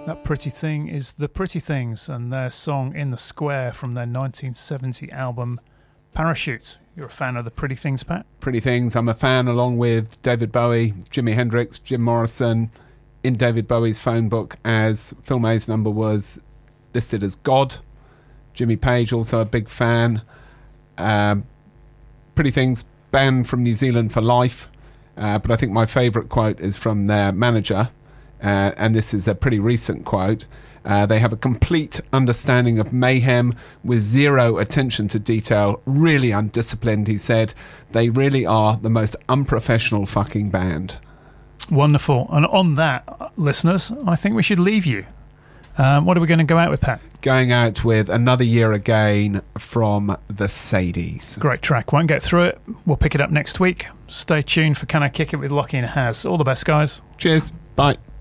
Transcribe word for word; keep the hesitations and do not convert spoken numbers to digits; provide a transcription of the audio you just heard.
That Pretty Thing is The Pretty Things and their song In the Square from their nineteen seventy album Parachute. You're a fan of The Pretty Things, Pat? Pretty Things. I'm a fan along with David Bowie, Jimi Hendrix, Jim Morrison. In David Bowie's phone book, as Phil May's number was listed as God. Jimmy Page, also a big fan. Um, Pretty Things, banned from New Zealand for life. Uh, but I think my favourite quote is from their manager. Uh, and this is a pretty recent quote. Uh, they have a complete understanding of mayhem with zero attention to detail. Really undisciplined, he said. They really are the most unprofessional fucking band. Wonderful. And on that, listeners, I think we should leave you. Um, what are we going to go out with, Pat? Going out with Another Year Again from the Sadies. Great track. Won't get through it. We'll pick it up next week. Stay tuned for Can I Kick It with Lockie and Haz. All the best, guys. Cheers. Bye.